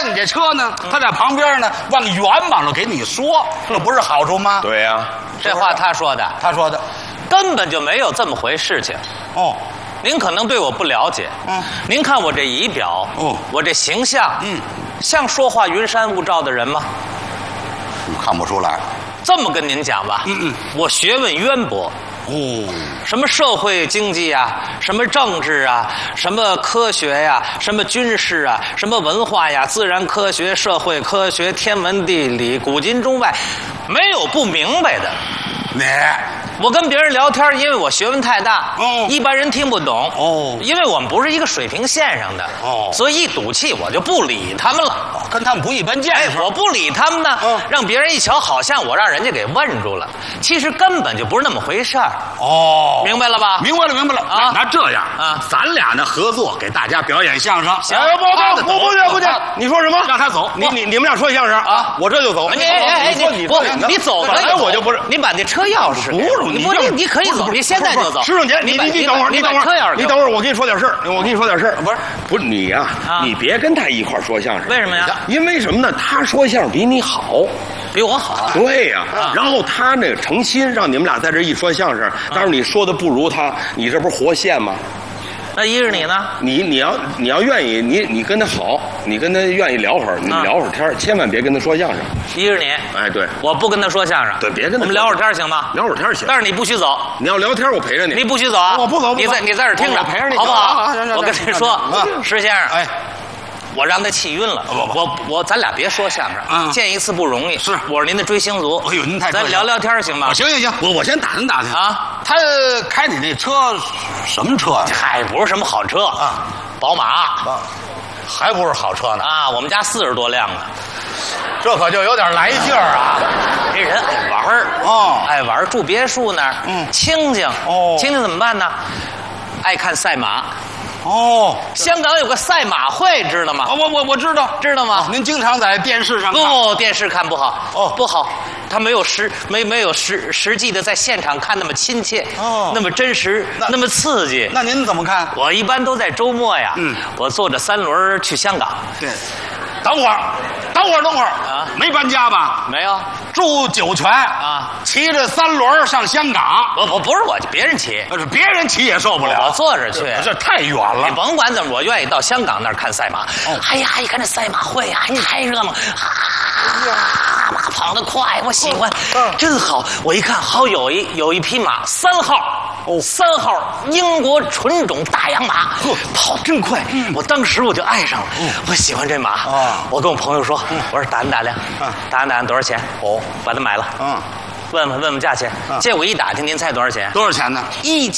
你这车呢，他在旁边呢，往远往了给你说，这不是好处吗？ 对呀， 这话他说的， 他说的。 根本就没有这么回事情。 哦， 您可能对我不了解。您看我这仪表，我这形象，像说话云山雾罩的人吗？ 看不出来。 这么跟您讲吧，我学问渊博。什么社会经济啊，什么政治啊，什么科学呀，什么军事啊，什么文化呀，自然科学、社会科学、天文地理，古今中外，没有不明白的。我跟别人聊天，因为我学问太大，一般人听不懂。因为我们不是一个水平线上的，所以一赌气我就不理他们了， 跟他们不一般见识。 我不理他们呢，让别人一瞧，好像我让人家给问住了，其实根本就不是那么回事儿。明白了吧？ 明白了，明白了啊！那这样啊，咱俩呢合作给大家表演相声。 行， 不行！你说什么？ 让他走。 你们俩说相声啊，我这就走。 你走了， 我就不是。 你把那车钥匙不是。 你可以走，你现在就走。 石正杰，你等会儿，你等会儿，我跟你说点事儿，不是你呀，你别跟他一块儿说相声。 为什么呀？ 因为什么呢？他说相声比你好， 比我好。 对呀，然后他那个诚心让你们俩在这一说相声，但是你说的不如他，你这不是活现吗？ 那依着你呢？ 你要愿意，你跟他好，你跟他愿意聊会儿，你聊会儿天，千万别跟他说相声。 依着你。 哎，对， 我不跟他说相声。 对，别跟他。 我们聊会儿天行吗？ 聊会儿天行。 但是你不许走。 你要聊天，我陪着你。 你不许走啊！ 我不走。 你在这儿听着， 陪着你， 好不好？ 行。 我跟你说，石先生， 哎， 我让他气晕了。咱俩别说相声，见一次不容易。 是， 我是您的追星族。 哎呦，您太咱聊聊天行吗？ 行，我先打听啊。他开你那车什么车呀？ 嗨，不是什么好车啊，宝马啊，还不是好车呢啊！我们家40多辆呢， 这可就有点来劲儿啊。 这人爱玩儿爱玩儿，住别墅那儿，清静清静怎么办呢？爱看赛马。香港有个赛马会，知道吗？ 我知道吗？ 您经常在电视上看？ 不，电视看不好。不好，他没有实际的在现场看那么亲切，那么真实，那么刺激。 那您怎么看？ 我一般都在周末呀，我坐着3轮去香港。 对，等会儿啊，没搬家吧？ 没有， 住酒泉啊，骑着3轮上香港。 不是我，别人骑， 别人骑也受不了， 我坐着去， 这太远了。 你甭管怎么，我愿意到香港那儿看赛马。哎呀，一看这赛马会啊，太热闹马跑得快，我喜欢，真好。我一看，好有一匹马，3号英国纯种大洋马，跑得真快。我当时我就爱上了，我喜欢这马。我跟我朋友说，我说打量，打量多少钱？把它买了。问问价钱。结果一打听，您猜多少钱？ 多少钱呢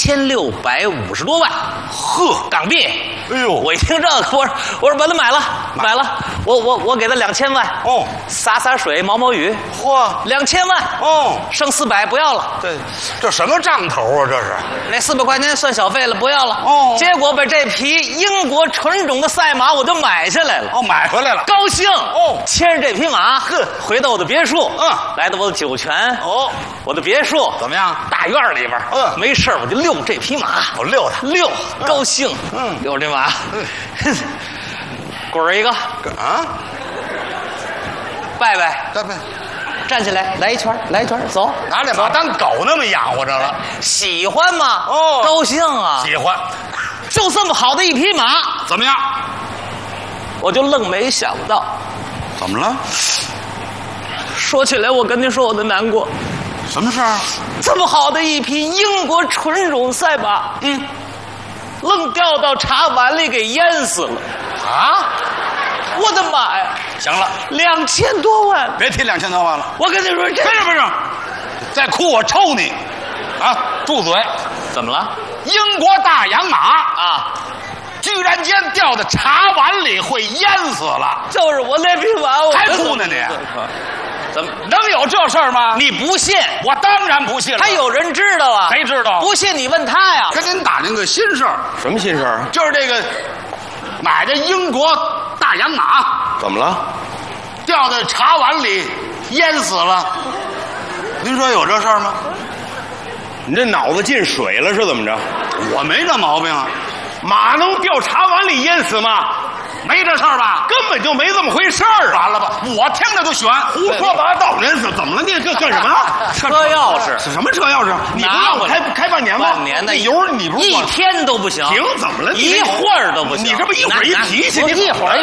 ？1650多万，港币。 哎呦！ 我一听这个，我说把它买了。我给他2000万。洒水，毛雨。2000万。剩400不要了。 这什么账头啊？这是那400块钱算小费了，不要了。结果把这匹英国纯种的赛马我就买下来了。 买回来了， 高兴。牵着这匹马，回到我的别墅。来到我的酒泉。我的别墅怎么样？ 大院里边，没事我就遛这匹马，遛，高兴，遛这马，滚一个啊，拜，站起来，来一圈，走， 拿这马当狗那么养活着了， 喜欢吗？高兴啊， 喜欢， 就这么好的一匹马， 怎么样？ 我就愣没想到， 怎么了？ 说起来，我跟您说我的难过。 什么事儿？ 这么好的一匹英国纯种赛马，愣掉到茶碗里给淹死了。我的妈呀！ 行了 ，2000多万， 别提2000多万了。 我跟你说，这不是，再哭我抽你！住嘴！ 怎么了？ 英国大洋马居然间掉到茶碗里会淹死了。 就是我那匹马， 还哭呢你？ 怎么能有这事儿吗？ 你不信？ 我当然不信了。 还有人知道啊？ 谁知道？ 不信你问他呀。 跟您打听个新事儿。 什么新事儿？ 就是这个买的英国大洋马怎么了？ 掉在茶碗里淹死了。您说有这事儿吗？ 你这脑子进水了是怎么着？ 我没这毛病啊。 马能掉茶碗里淹死吗？ 没这事儿吧？ 根本就没这么回事儿啊！ 完了吧？我听着就悬， 胡说八道！人怎么了？你干什么？ 车钥匙是什么车钥匙？你不让我开半年吗？ 半年的油你不是一天都不行。 停怎么了？ 一会儿都不行。 你这不一会儿一脾气， 一会儿。